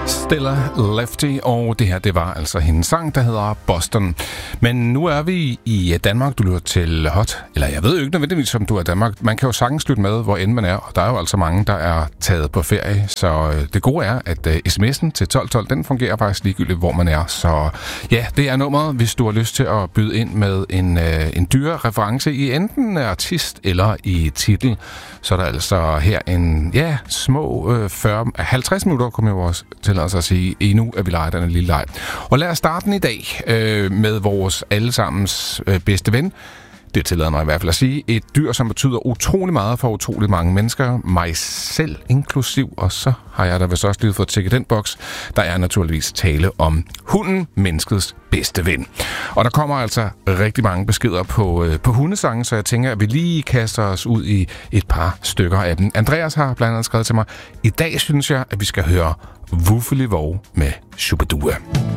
Stella Lefty, og det her, det var altså hendes sang, der hedder Boston. Men nu er vi i Danmark, du lytter til Hot, eller jeg ved jo ikke nødvendigvis, om du er i Danmark. Man kan jo sagtens lytte med, hvor end man er, og der er jo altså mange, der er taget på ferie. Så det gode er, at sms'en til 1212, den fungerer faktisk ligegyldigt, hvor man er. Så ja, det er nummeret, hvis du har lyst til at byde ind med en dyre reference i enten artist eller i titel. Så er der altså her en, små 50 minutter, kommer jeg også til at sige, endnu at vi leger den lille leg. Og lad os starte den i dag med vores allesammens bedste ven. Det tillader mig i hvert fald at sige. Et dyr, som betyder utrolig meget for utrolig mange mennesker. Mig selv inklusiv. Og så har jeg da vist også lige fået tjekket den boks. Der er naturligvis tale om hunden, menneskets bedste ven. Og der kommer altså rigtig mange beskeder på hundesange, så jeg tænker, at vi lige kaster os ud i et par stykker af dem. Andreas har blandt andet skrevet til mig, i dag synes jeg, at vi skal høre Wuffeli Vov med Shubidua.